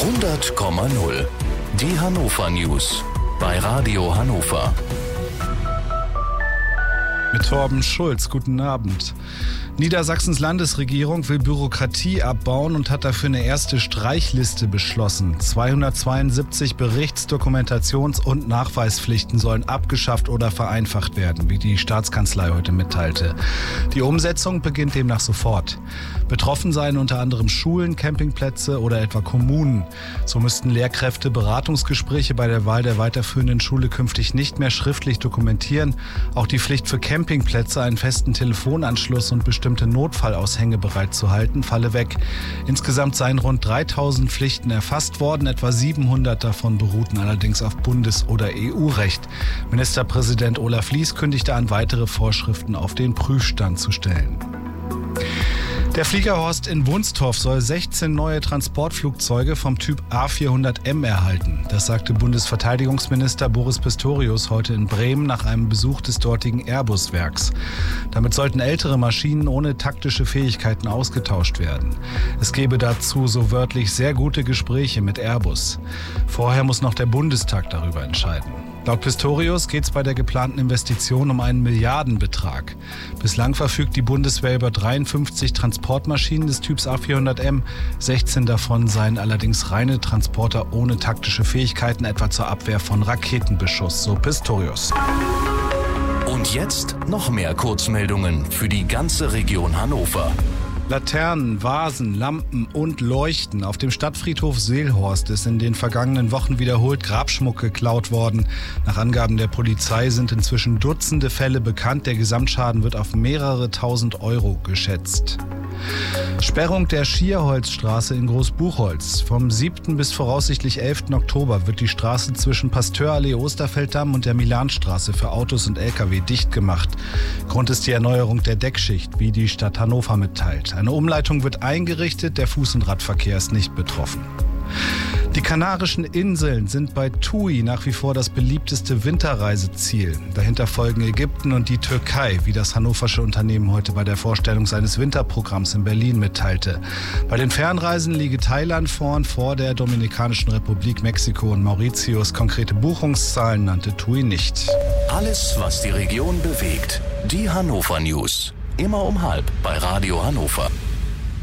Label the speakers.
Speaker 1: 100,0. Die Hannover News bei Radio Hannover.
Speaker 2: Mit Torben Schulz, guten Abend. Niedersachsens Landesregierung will Bürokratie abbauen und hat dafür eine erste Streichliste beschlossen. 272 Berichts-, Dokumentations- und Nachweispflichten sollen abgeschafft oder vereinfacht werden, wie die Staatskanzlei heute mitteilte. Die Umsetzung beginnt demnach sofort. Betroffen seien unter anderem Schulen, Campingplätze oder etwa Kommunen. So müssten Lehrkräfte Beratungsgespräche bei der Wahl der weiterführenden Schule künftig nicht mehr schriftlich dokumentieren. Auch die Pflicht für Campingplätze, einen festen Telefonanschluss und bestimmte Notfallaushänge bereitzuhalten, falle weg. Insgesamt seien rund 3000 Pflichten erfasst worden, etwa 700 davon beruhten allerdings auf Bundes- oder EU-Recht. Ministerpräsident Olaf Lies kündigte an, weitere Vorschriften auf den Prüfstand zu stellen. Der Fliegerhorst in Wunstorf soll 16 neue Transportflugzeuge vom Typ A400M erhalten. Das sagte Bundesverteidigungsminister Boris Pistorius heute in Bremen nach einem Besuch des dortigen Airbus-Werks. Damit sollten ältere Maschinen ohne taktische Fähigkeiten ausgetauscht werden. Es gebe dazu so wörtlich sehr gute Gespräche mit Airbus. Vorher muss noch der Bundestag darüber entscheiden. Laut Pistorius geht es bei der geplanten Investition um einen Milliardenbetrag. Bislang verfügt die Bundeswehr über 53 Transportmaschinen des Typs A400M. 16 davon seien allerdings reine Transporter ohne taktische Fähigkeiten, etwa zur Abwehr von Raketenbeschuss, so Pistorius.
Speaker 1: Und jetzt noch mehr Kurzmeldungen für die ganze Region Hannover.
Speaker 2: Laternen, Vasen, Lampen und Leuchten. Auf dem Stadtfriedhof Seelhorst ist in den vergangenen Wochen wiederholt Grabschmuck geklaut worden. Nach Angaben der Polizei sind inzwischen Dutzende Fälle bekannt. Der Gesamtschaden wird auf mehrere tausend Euro geschätzt. Sperrung der Schierholzstraße in Großbuchholz. Vom 7. bis voraussichtlich 11. Oktober wird die Straße zwischen Pasteurallee Osterfelddamm und der Milanstraße für Autos und Lkw dicht gemacht. Grund ist die Erneuerung der Deckschicht, wie die Stadt Hannover mitteilt. Eine Umleitung wird eingerichtet, der Fuß- und Radverkehr ist nicht betroffen. Die Kanarischen Inseln sind bei TUI nach wie vor das beliebteste Winterreiseziel. Dahinter folgen Ägypten und die Türkei, wie das hannoversche Unternehmen heute bei der Vorstellung seines Winterprogramms in Berlin mitteilte. Bei den Fernreisen liege Thailand vorn vor der Dominikanischen Republik, Mexiko und Mauritius. Konkrete Buchungszahlen nannte TUI nicht.
Speaker 1: Alles, was die Region bewegt. Die Hannover News. Immer um 12:30 bei Radio Hannover.